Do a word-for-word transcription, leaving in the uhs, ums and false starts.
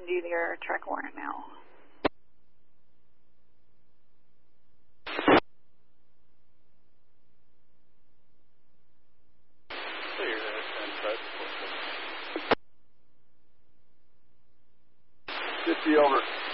and do your track warrant now. Clear, and fifty over.